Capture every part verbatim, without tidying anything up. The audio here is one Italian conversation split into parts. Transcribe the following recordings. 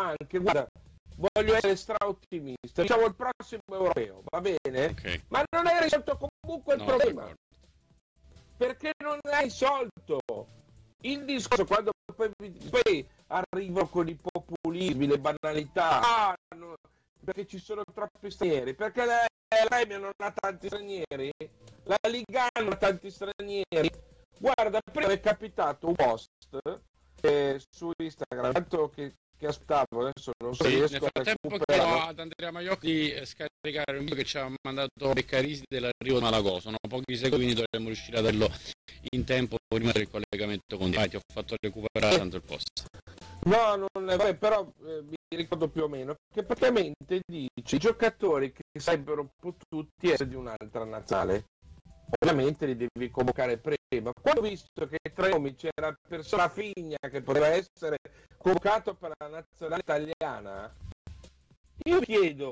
anche, guarda, voglio essere straottimista, diciamo il prossimo europeo, va bene? Okay. Ma non hai risolto comunque il no, problema, d'accordo. perché non hai risolto il discorso. Quando poi, poi arrivano con i populismi, le banalità, ah, no, perché ci sono troppi stranieri, perché la, la Premier non ha tanti stranieri, la Liga non ha tanti stranieri. Guarda, prima è capitato un post eh, su Instagram, tanto che, che aspettavo, adesso non so, Sì, nel riesco a frattempo chiedo recuperarlo. ad Andrea Maiocchi di scaricare un video che ci ha mandato Beccarisi dell'arrivo di Malagò. Sono pochi secondi, dovremmo riuscire a darlo in tempo prima del collegamento con te. Vai, ti ho fatto recuperare tanto il post. No, non è vero, però eh, mi ricordo più o meno che praticamente dice i giocatori che sarebbero potuti essere di un'altra nazionale, ovviamente li devi convocare prima. Quando ho visto che tra i nomi c'era persona Figna che poteva essere convocato per la nazionale italiana, io mi chiedo,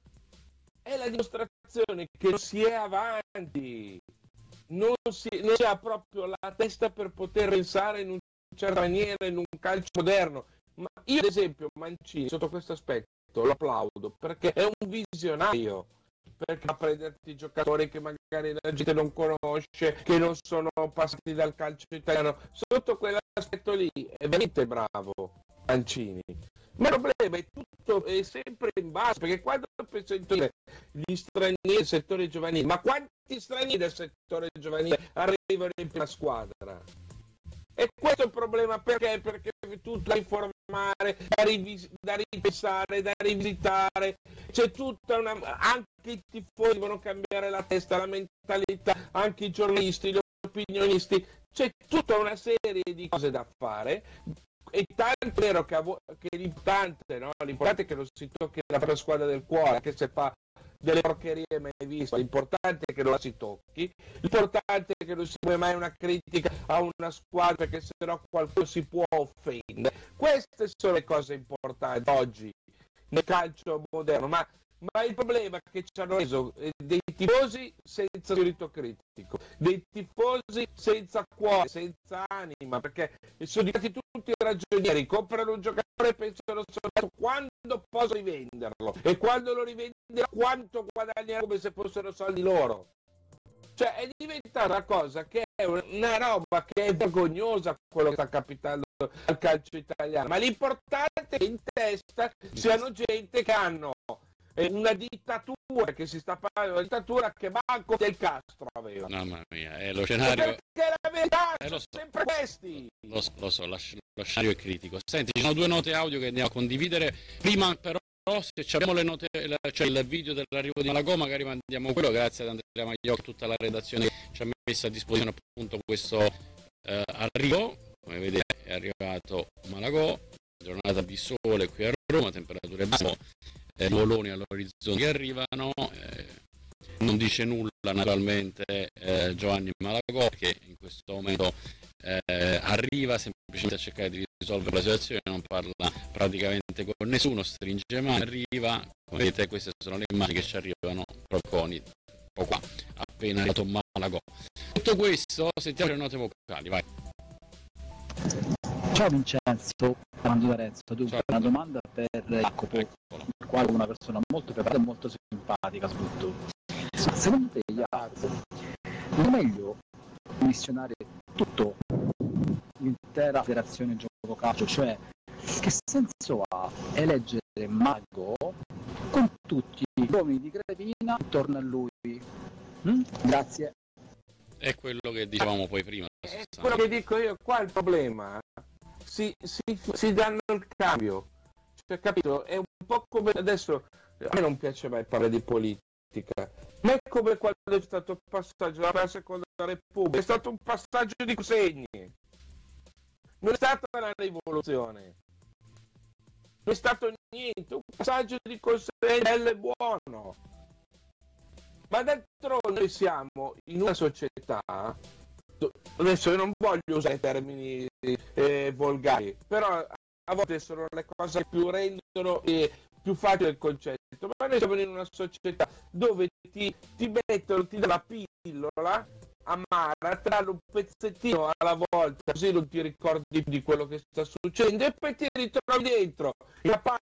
è la dimostrazione che non si è avanti, non si, non si ha proprio la testa per poter pensare in un certa maniera, in un calcio moderno. Ma io ad esempio Mancini sotto questo aspetto lo applaudo, perché è un visionario, perché va a prenderti giocatori che magari la gente non conosce, che non sono passati dal calcio italiano. Sotto quell'aspetto lì è veramente bravo Mancini, ma il problema è tutto, è sempre in basso, perché quando penso in gli stranieri del settore giovanile, ma quanti stranieri del settore giovanile arrivano in prima squadra? E questo è il problema, perché? Perché tu da informare, da, rivis- da ripensare, da rivisitare, c'è tutta una... anche i tifosi devono cambiare la testa, la mentalità, anche i giornalisti, gli opinionisti, c'è tutta una serie di cose da fare. E tanto è vero che, vo- che l'importante, no? L'importante è che non si tocchi la propria squadra del cuore, anche se fa delle porcherie mai viste, l'importante è che non la si tocchi, l'importante è che non si muove mai una critica a una squadra, perché sennò qualcuno si può offendere. Queste sono le cose importanti oggi nel calcio moderno, ma, ma il problema è che ci hanno reso eh, dei tifosi senza spirito critico, dei tifosi senza cuore, senza anima, perché sono diventati tutti ragionieri, comprano un giocatore e pensano soltanto quando posso rivenderlo, e quando lo rivendono quanto guadagnano, come se fossero soldi loro. Cioè è diventata una cosa che è una roba che è vergognosa, quello che sta capitando al calcio italiano, ma l'importante è che in testa siano gente che hanno una dittatura, che si sta parlando di una dittatura che manco del Castro aveva. Mamma mia, è lo scenario... Perché la verità eh, sono so. sempre questi. Lo so, lo so, lo scenario è critico. Senti, ci sono due note audio che andiamo a condividere. Prima però, se abbiamo le note, cioè il video dell'arrivo di Malagò, magari mandiamo quello, grazie ad Andrea Maiocchi e tutta la redazione che ci ha messo a disposizione appunto questo eh, arrivo. Come vedete è arrivato Malagò, giornata di sole qui a Roma, temperature basse, eh, voloni all'orizzonte che arrivano, eh, non dice nulla naturalmente eh, Giovanni Malagò, che in questo momento eh, arriva semplicemente a cercare di risolvere la situazione, non parla praticamente con nessuno, stringe mano, arriva, come vedete queste sono le immagini che ci arrivano proprio con poco qua, appena arrivato Malagò. Tutto questo, sentiamo le note vocali, vai. Ciao Vincenzo, Fernando D'Arezzo, tu Ciao. Una domanda per Jacopo, il quale è una persona molto preparata e molto simpatica soprattutto. Ma secondo te, Jacopo, non è meglio missionare tutto l'intera federazione gioco calcio? Cioè, che senso ha eleggere Mago con tutti gli uomini di Crepina intorno a lui? Mm? Grazie. È quello che dicevamo poi prima. È quello che dico io, qua il problema, si, si, si danno il cambio, cioè, capito? È un po' come adesso, a me non piace mai parlare di politica, ma è come quando è stato il passaggio della seconda Repubblica, è stato un passaggio di consegni, non è stata la rivoluzione, non è stato niente, un passaggio di consegne bello e buono. Ma d'altronde noi siamo in una società, adesso io non voglio usare termini eh, volgari, però a volte sono le cose che più rendono eh, più facile il concetto, ma noi siamo in una società dove ti, ti mettono, ti danno la pillola amara, ti danno un pezzettino alla volta, così non ti ricordi di quello che sta succedendo, e poi ti ritrovi dentro la